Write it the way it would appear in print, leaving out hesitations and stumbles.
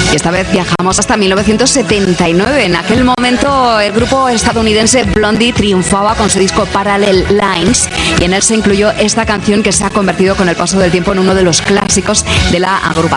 Y esta vez viajamos hasta 1979. En aquel momento el grupo estadounidense Blondie triunfaba con su disco Parallel Lines y en él se incluyó esta canción que se ha convertido con el paso del tiempo en uno de los clásicos de la agrupación.